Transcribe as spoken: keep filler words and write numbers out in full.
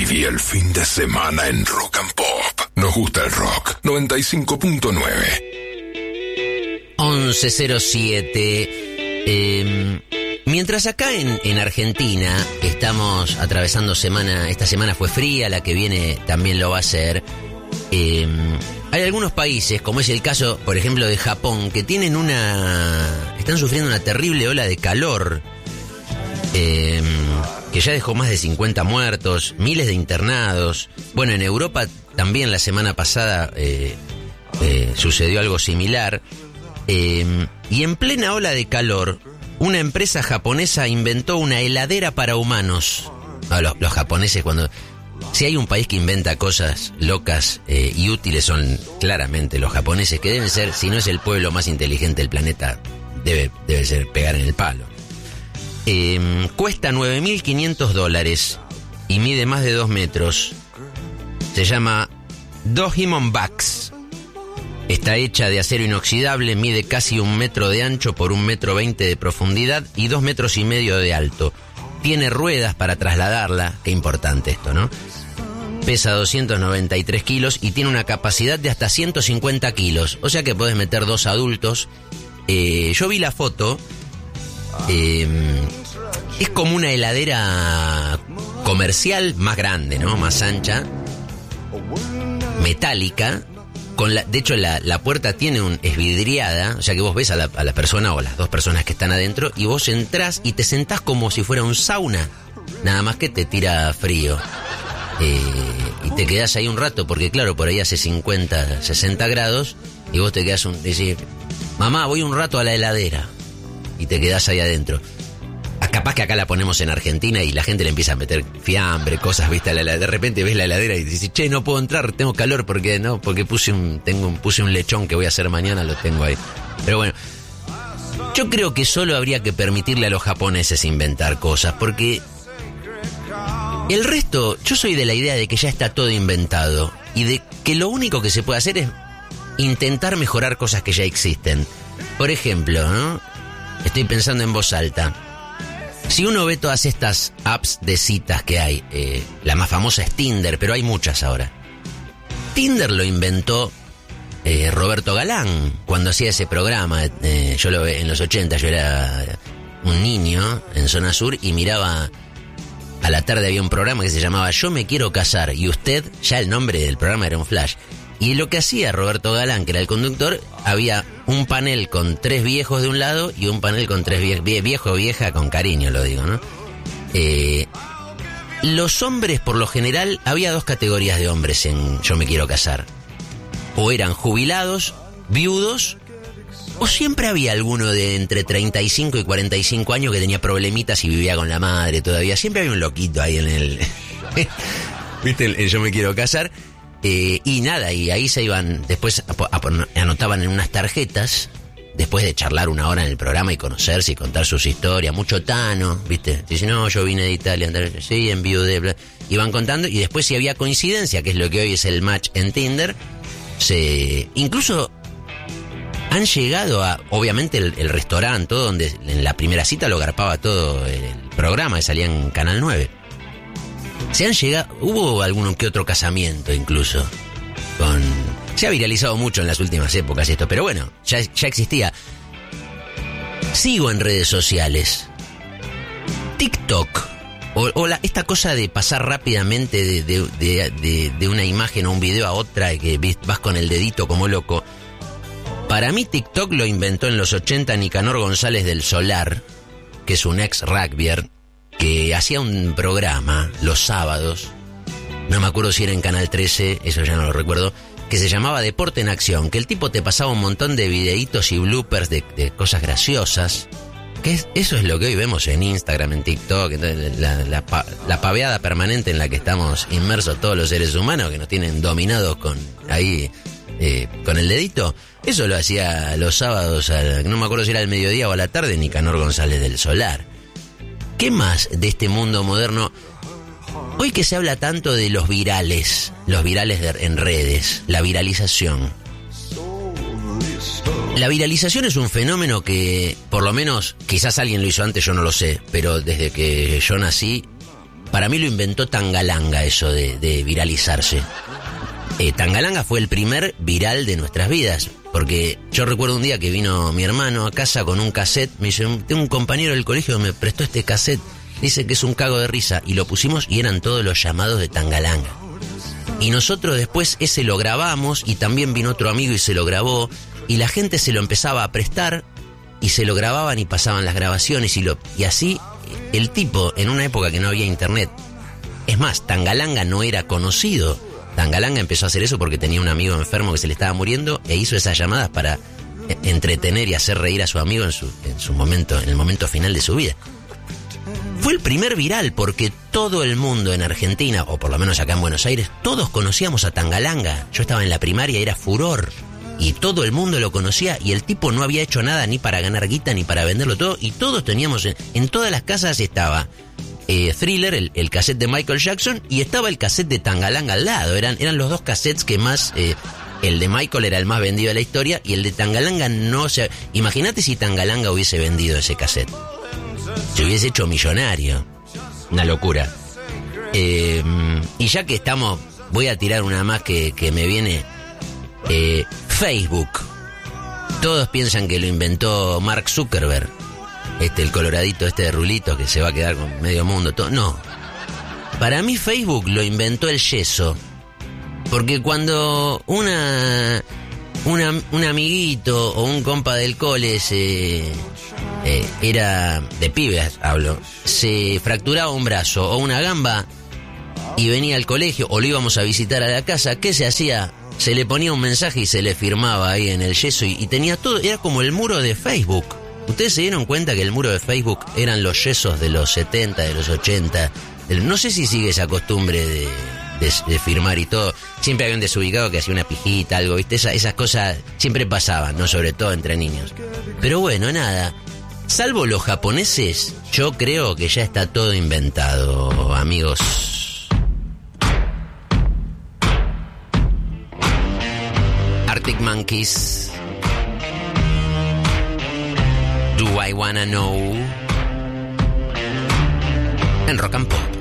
Viví el fin de semana en Rock and Pop. Nos gusta el rock. noventa y cinco punto nueve. once cero siete. Eh, mientras acá en, en Argentina estamos atravesando semana, esta semana fue fría, la que viene también lo va a ser. Eh, hay algunos países, como es el caso, por ejemplo, de Japón, que tienen una, están sufriendo una terrible ola de calor, eh, que ya dejó más de cincuenta muertos, miles de internados. Bueno, en Europa también la semana pasada eh, eh, sucedió algo similar. Eh, y en plena ola de calor, una empresa japonesa inventó una heladera para humanos. No, los, los japoneses, cuando... Si hay un país que inventa cosas locas eh, y útiles, son claramente los japoneses, que deben ser, si no es el pueblo más inteligente del planeta, debe, debe ser pegar en el palo. Eh, cuesta nueve mil quinientos dólares y mide más de dos metros. Se llama Dohimon Bucks. Está hecha de acero inoxidable, mide casi un metro de ancho por un metro veinte de profundidad y dos metros y medio de alto. Tiene ruedas para trasladarla, qué importante esto, ¿no? Pesa doscientos noventa y tres kilos y tiene una capacidad de hasta ciento cincuenta kilos, o sea que podés meter dos adultos. Eh, yo vi la foto, eh, es como una heladera comercial más grande, ¿no? Más ancha, metálica. Con la, de hecho, la, la puerta tiene un, es vidriada, o sea que vos ves a la, a la persona o las dos personas que están adentro y vos entrás y te sentás como si fuera un sauna, nada más que te tira frío. Eh, y te quedás ahí un rato, porque claro, por ahí hace cincuenta, sesenta grados y vos te quedás un... Decís, mamá, voy un rato a la heladera y te quedás ahí adentro. Capaz que acá la ponemos en Argentina y la gente le empieza a meter fiambre, cosas, viste, de repente ves la heladera y dices, che, no puedo entrar, tengo calor porque no, porque puse un, tengo un, puse un lechón que voy a hacer mañana, lo tengo ahí. Pero bueno, yo creo que solo habría que permitirle a los japoneses inventar cosas, porque el resto, yo soy de la idea de que ya está todo inventado y de que lo único que se puede hacer es intentar mejorar cosas que ya existen. Por ejemplo, ¿no? Estoy pensando en voz alta. Si uno ve todas estas apps de citas que hay, eh, la más famosa es Tinder, pero hay muchas ahora. Tinder lo inventó eh, Roberto Galán cuando hacía ese programa. Eh, yo lo ve en los ochenta, yo era un niño en Zona Sur y miraba, a la tarde había un programa que se llamaba Yo me quiero casar, y usted, ya el nombre del programa era un flash. Y lo que hacía Roberto Galán, que era el conductor, había un panel con tres viejos de un lado y un panel con tres viejos, viejo o vieja, con cariño lo digo, ¿no? Eh, los hombres, por lo general, había dos categorías de hombres en Yo me quiero casar. O eran jubilados, viudos, o siempre había alguno de entre treinta y cinco y cuarenta y cinco años que tenía problemitas y vivía con la madre todavía. Siempre había un loquito ahí en el... ¿Viste? El, el Yo me quiero casar. Eh, y nada, y ahí se iban, después a, a, anotaban en unas tarjetas, después de charlar una hora en el programa y conocerse y contar sus historias, mucho Tano, ¿viste? Dice, no, yo vine de Italia, sí, enviudé, bla. Iban contando, y después si había coincidencia, que es lo que hoy es el match en Tinder, se incluso han llegado a, obviamente el, el restaurante, todo donde en la primera cita lo garpaba todo el programa, que salía en Canal nueve. Se han llegado, hubo algún que otro casamiento incluso, con, se ha viralizado mucho en las últimas épocas esto, pero bueno, ya, ya existía. Sigo en redes sociales, TikTok, o, o la, esta cosa de pasar rápidamente de, de, de, de, de una imagen o un video a otra, y que vas con el dedito como loco. Para mí TikTok lo inventó en los ochenta Nicanor González del Solar, que es un ex rugbyer, que hacía un programa los sábados, no me acuerdo si era en Canal trece, eso ya no lo recuerdo, que se llamaba Deporte en Acción, que el tipo te pasaba un montón de videitos y bloopers de, de cosas graciosas, que es, eso es lo que hoy vemos en Instagram, en TikTok, entonces, la, la, la paveada permanente en la que estamos inmersos todos los seres humanos, que nos tienen dominados con ahí eh, con el dedito. Eso lo hacía los sábados, al, no me acuerdo si era al mediodía o a la tarde, Nicanor González del Solar. ¿Qué más de este mundo moderno? Hoy que se habla tanto de los virales, los virales de, en redes, la viralización. La viralización es un fenómeno que, por lo menos, quizás alguien lo hizo antes, yo no lo sé, pero desde que yo nací, para mí lo inventó Tangalanga, eso de, de viralizarse. Eh, Tangalanga fue el primer viral de nuestras vidas, porque yo recuerdo un día que vino mi hermano a casa con un cassette, me dice, tengo un compañero del colegio que me prestó este cassette, dice que es un cago de risa, y lo pusimos y eran todos los llamados de Tangalanga. Y nosotros después ese lo grabamos, y también vino otro amigo y se lo grabó, y la gente se lo empezaba a prestar, y se lo grababan y pasaban las grabaciones, y, lo, y así el tipo, en una época que no había internet, es más, Tangalanga no era conocido. Tangalanga empezó a hacer eso porque tenía un amigo enfermo que se le estaba muriendo e hizo esas llamadas para entretener y hacer reír a su amigo en su, en su momento, en el momento final de su vida. Fue el primer viral porque todo el mundo en Argentina, o por lo menos acá en Buenos Aires, todos conocíamos a Tangalanga. Yo estaba en la primaria, era furor, y todo el mundo lo conocía, y el tipo no había hecho nada ni para ganar guita ni para venderlo todo, y todos teníamos, en, en todas las casas estaba eh, Thriller, el, el cassette de Michael Jackson, y estaba el cassette de Tangalanga al lado. Eran, eran los dos cassettes que más... Eh, el de Michael era el más vendido de la historia, y el de Tangalanga no se... Imagínate si Tangalanga hubiese vendido ese cassette. Se hubiese hecho millonario. Una locura. Eh, y ya que estamos, voy a tirar una más que, que me viene. Eh, Facebook. Todos piensan que lo inventó Mark Zuckerberg. Este, el coloradito este de rulito que se va a quedar con medio mundo. Todo. No. Para mí Facebook lo inventó el yeso. Porque cuando una, una un amiguito o un compa del cole se... Eh, era de pibes, hablo, se fracturaba un brazo o una gamba y venía al colegio o lo íbamos a visitar a la casa, ¿qué se hacía? Se le ponía un mensaje y se le firmaba ahí en el yeso, y, y tenía todo, era como el muro de Facebook. ¿Ustedes se dieron cuenta que el muro de Facebook eran los yesos de los setenta, de los ochenta? Del, no sé si sigue esa costumbre de, de, de firmar y todo. Siempre había un desubicado que hacía una pijita, algo, ¿viste? Esa, esas cosas siempre pasaban, ¿no? Sobre todo entre niños. Pero bueno, nada. Salvo los japoneses, yo creo que ya está todo inventado, amigos. Arctic Monkeys. Do I Wanna Know? En Rock and Pop.